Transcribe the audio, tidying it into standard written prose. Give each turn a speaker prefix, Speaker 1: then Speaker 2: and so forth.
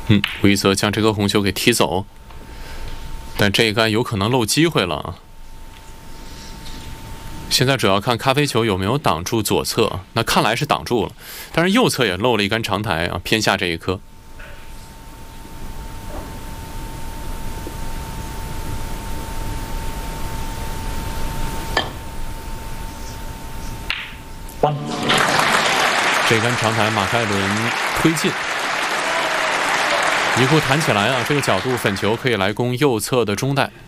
Speaker 1: 吴一泽将这颗红球给踢走，但这一杆有可能漏机会了。现在主要看咖啡球有没有挡住左侧，那看来是挡住了，但是右侧也漏了一杆长台啊，偏下这一颗。这杆长台马凯伦推进，一库弹起来啊，这个角度粉球可以来攻右侧的中带。